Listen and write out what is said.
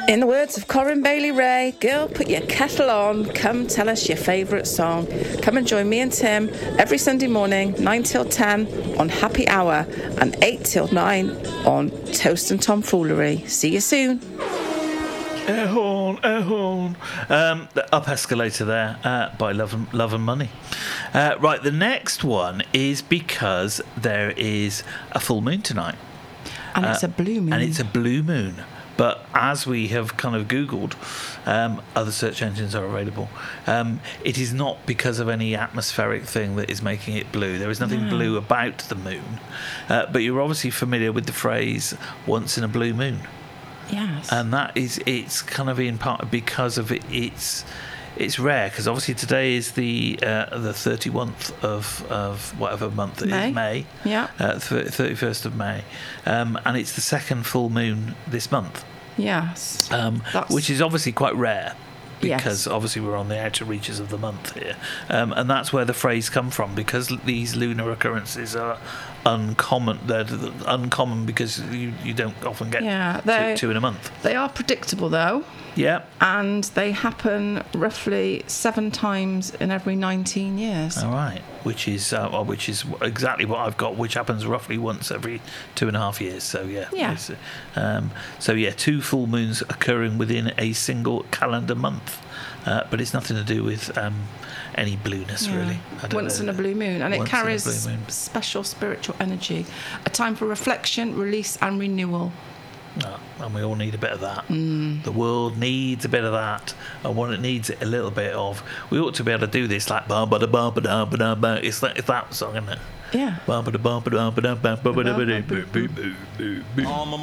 In the words of Corinne Bailey Ray, girl, put your kettle on, come tell us your favourite song. Come and join me and Tim every Sunday morning, 9 till 10 on Happy Hour and 8 till 9 on Toast and Tomfoolery. See you soon. Air horn, air horn. The Up Escalator there by Love and Money. Right, the next one is because there is a full moon tonight. And it's a blue moon. And it's a blue moon. But as we have kind of Googled, other search engines are available. It is not because of any atmospheric thing that is making it blue. There is nothing blue about the moon. But you're obviously familiar with the phrase, once in a blue moon. Yes. And that is, it's kind of in part because of it's rare, because obviously today is the 31st of whatever month it is, May. Yeah. 31st of May. And it's the second full moon this month. Yes. Which is obviously quite rare. Because Yes. obviously we're on the outer reaches of the month here. And that's where the phrase come from, because these lunar occurrences are uncommon. They're uncommon because you don't often get two in a month. They are predictable, though. Yeah. And they happen roughly 7 times in every 19 years. All right. Which is exactly what I've got, which happens roughly once every 2.5 years. So, yeah. Yeah. 2 full moons occurring within a single calendar month. But it's nothing to do with any blueness, really. Once in a blue moon. And it carries special spiritual energy. A time for reflection, release and renewal. Oh, and we all need a bit of that. The world needs a bit of that, and what it needs a little bit of. We ought to be able to do this like ba ba da ba ba da ba da ba. It's that song, isn't it? Yeah. Ba ba da ba ba da ba da ba ba ba da ba da. All my